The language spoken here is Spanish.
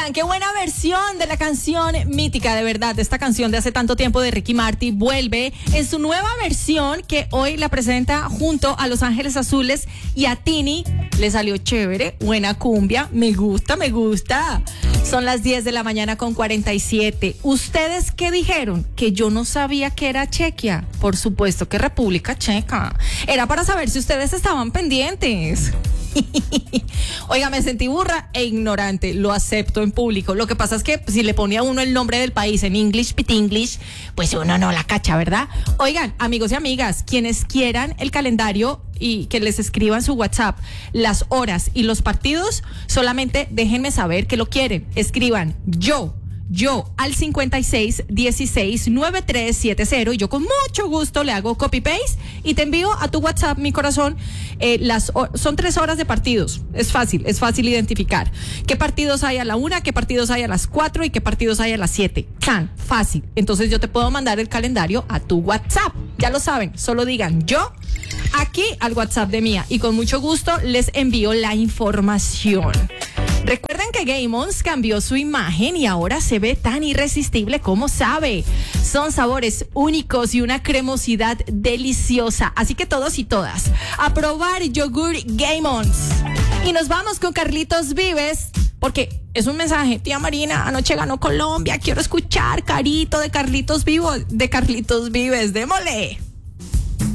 Oigan, qué buena versión de la canción mítica, de verdad. Esta canción de hace tanto tiempo de Ricky Martin vuelve en su nueva versión que hoy la presenta junto a Los Ángeles Azules y a Tini. Le salió chévere, buena cumbia, me gusta. Son las 10 de la mañana con 47. ¿Ustedes qué dijeron? Que yo no sabía que era Chequia. Por supuesto que República Checa. Era para saber si ustedes estaban pendientes. Oiga, me sentí burra e ignorante, lo acepto en público. Lo que pasa es que si le pone a uno el nombre del país en English, Pitinglish, pues uno no la cacha, ¿verdad? Oigan, amigos y amigas, quienes quieran el calendario y que les escriban su WhatsApp las horas y los partidos, solamente déjenme saber que lo quieren. Escriban yo al 56169370 y yo con mucho gusto le hago copy paste y te envío a tu WhatsApp, mi corazón. Son 3 horas de partidos. Es fácil identificar qué partidos hay a la 1, qué partidos hay a las 4 y qué partidos hay a las 7. Tan fácil. Entonces yo te puedo mandar el calendario a tu WhatsApp. Ya lo saben, solo digan yo aquí al WhatsApp de Mía y con mucho gusto les envío la información. Recuerden que Game Ons cambió su imagen y ahora se ve tan irresistible como sabe. Son sabores únicos y una cremosidad deliciosa. Así que todos y todas, a probar yogur Game Ons. Y nos vamos con Carlitos Vives, porque es un mensaje. Tía Marina, anoche ganó Colombia. Quiero escuchar Carito de Carlitos Vives. Démosle.